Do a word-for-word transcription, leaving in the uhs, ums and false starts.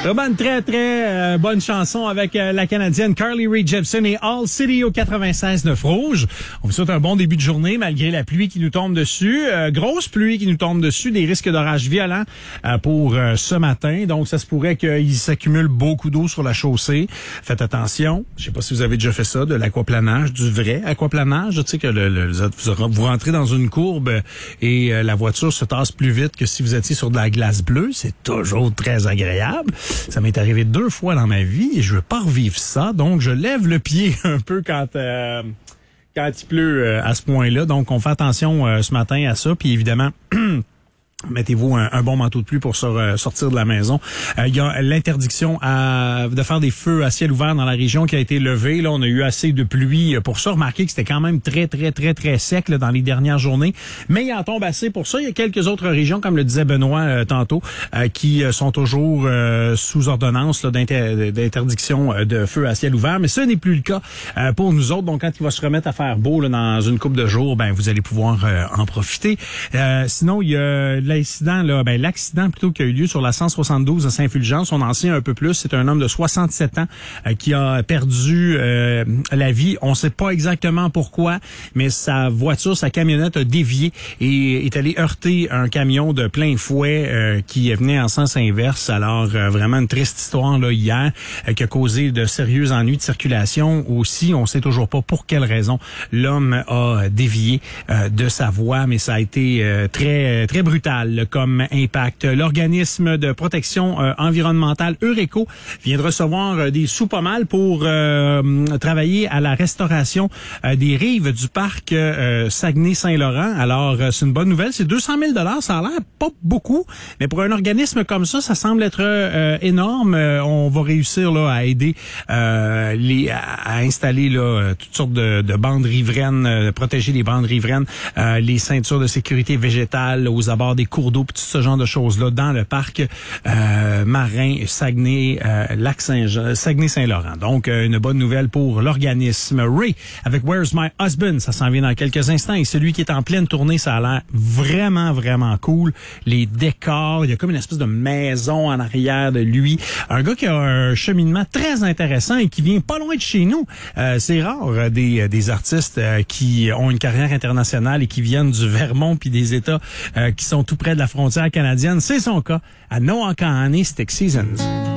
Vraiment une très, très euh, bonne chanson avec euh, la Canadienne Carly Rae Jepsen et All City au quatre-vingt-seize neuf Rouge. On vous souhaite un bon début de journée malgré la pluie qui nous tombe dessus. Euh, grosse pluie qui nous tombe dessus, des risques d'orage violents euh, pour euh, ce matin. Donc, ça se pourrait qu'il s'accumule beaucoup d'eau sur la chaussée. Faites attention. Je sais pas si vous avez déjà fait ça, de l'aquaplanage, du vrai aquaplanage. Tu sais que le, le, vous rentrez dans une courbe et euh, la voiture se tasse plus vite que si vous étiez sur de la glace bleue. C'est toujours très agréable. Ça m'est arrivé deux fois dans ma vie et je veux pas revivre ça. Donc, je lève le pied un peu quand euh, quand il pleut euh, à ce point-là. Donc, on fait attention euh, ce matin à ça. Puis, évidemment... mettez-vous un, un bon manteau de pluie pour sur, euh, sortir de la maison. Il euh, y a l'interdiction à, de faire des feux à ciel ouvert dans la région qui a été levée. Là, on a eu assez de pluie pour ça. Remarquez que c'était quand même très, très, très, très sec là, dans les dernières journées. Mais il en tombe assez pour ça. Il y a quelques autres régions, comme le disait Benoît euh, tantôt, euh, qui sont toujours euh, sous ordonnance là, d'inter- d'interdiction de feux à ciel ouvert. Mais ce n'est plus le cas euh, pour nous autres. Donc, quand il va se remettre à faire beau là, dans une couple de jours, ben vous allez pouvoir euh, en profiter. Euh, sinon, il y a L'incident, là, ben, l'accident plutôt qui a eu lieu sur la cent soixante-douze à Saint-Fulgence, on en sait un peu plus. C'est un homme de soixante-sept ans euh, qui a perdu euh, la vie. On ne sait pas exactement pourquoi, mais sa voiture, sa camionnette a dévié et est allé heurter un camion de plein fouet euh, qui venait en sens inverse. Alors, euh, vraiment une triste histoire là hier euh, qui a causé de sérieux ennuis de circulation. Aussi, on sait toujours pas pour quelle raison l'homme a dévié euh, de sa voie, mais ça a été euh, très, très brutal comme impact. L'organisme de protection euh, environnementale Eureco vient de recevoir euh, des sous pas mal pour euh, travailler à la restauration euh, des rives du parc euh, Saguenay-Saint-Laurent. Alors, euh, c'est une bonne nouvelle. C'est deux cent mille dollars. Ça a l'air pas beaucoup, mais pour un organisme comme ça, ça semble être euh, énorme. Euh, on va réussir là à aider euh, les à, à installer là toutes sortes de, de bandes riveraines, euh, protéger les bandes riveraines, euh, les ceintures de sécurité végétale aux abords des cours d'eau, tout ce genre de choses-là dans le parc euh, marin Saguenay, euh, lac Saint-Jean, Saguenay-Saint-Laurent. Donc, euh, une bonne nouvelle pour l'organisme. Ray, avec Where's My Husband, ça s'en vient dans quelques instants. Et celui qui est en pleine tournée, ça a l'air vraiment, vraiment cool. Les décors, il y a comme une espèce de maison en arrière de lui. Un gars qui a un cheminement très intéressant et qui vient pas loin de chez nous. Euh, c'est rare des, des artistes euh, qui ont une carrière internationale et qui viennent du Vermont puis des États euh, qui sont tout près de la frontière canadienne. C'est son cas à Noakahani Stick Seasons.